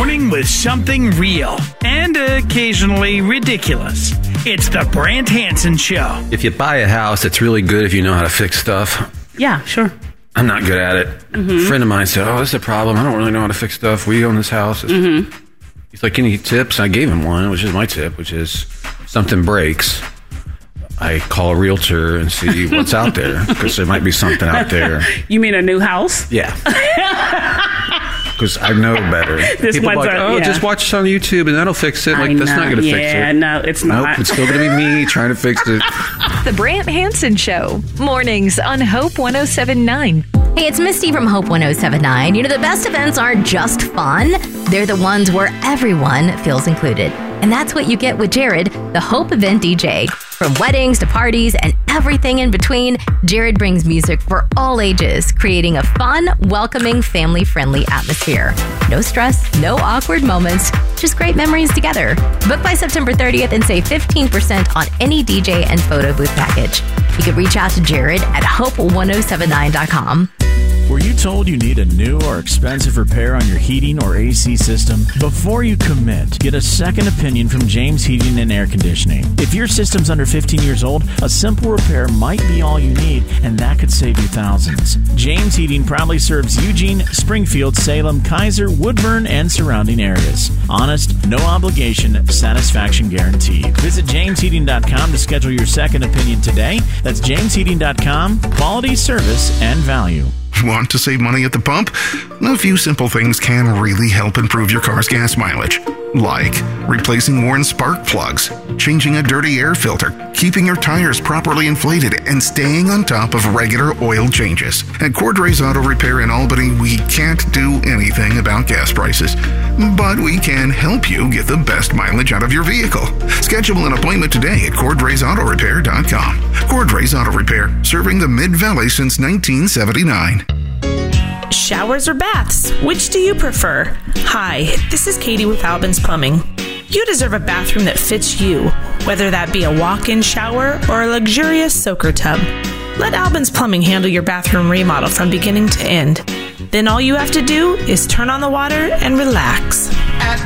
morning with something real and occasionally ridiculous. It's the Brant Hansen Show. If you buy a house, it's really good if you know how to fix stuff. Yeah, sure. I'm not good at it. A friend of mine said, this is a problem. I don't really know how to fix stuff. We own this house. He's like, any tips? I gave him one, which is my tip, which is something breaks. I call a realtor and see what's out there, because there might be something out there. You mean a new house? Yeah. Because I know better. People are like, just watch this on YouTube and that'll fix it. Like, that's not going to fix it. Yeah, no, it's not. Nope, it's still going to be me trying to fix it. The Brant Hansen Show, mornings on Hope 107.9. Hey, it's Misty from Hope 107.9. You know, the best events aren't just fun. They're the ones where everyone feels included. And that's what you get with Jared, the Hope Event DJ. From weddings to parties and everything in between, Jared brings music for all ages, creating a fun, welcoming, family-friendly atmosphere. No stress, no awkward moments, just great memories together. Book by September 30th and save 15% on any DJ and photo booth package. You can reach out to Jared at hope1079.com. Were you told you need a new or expensive repair on your heating or AC system? Before you commit, get a second opinion from James Heating and Air Conditioning. If your system's under 15 years old, a simple repair might be all you need, and that could save you thousands. James Heating proudly serves Eugene, Springfield, Salem, Kaiser, Woodburn, and surrounding areas. Honest, no obligation, satisfaction guaranteed. Visit jamesheating.com to schedule your second opinion today. That's jamesheating.com. Quality, service, and value. Want to save money at the pump? A few simple things can really help improve your car's gas mileage. Like replacing worn spark plugs, changing a dirty air filter, keeping your tires properly inflated, and staying on top of regular oil changes. At Cordray's Auto Repair in Albany, we can't do anything about gas prices, but we can help you get the best mileage out of your vehicle. Schedule an appointment today at CordraysAutoRepair.com. Cordray's Auto Repair, serving the Mid-Valley since 1979. Showers or baths? Which do you prefer? Hi, this is Katie with Albin's Plumbing. You deserve a bathroom that fits you, whether that be a walk-in shower or a luxurious soaker tub. Let Albin's Plumbing handle your bathroom remodel from beginning to end. Then all you have to do is turn on the water and relax.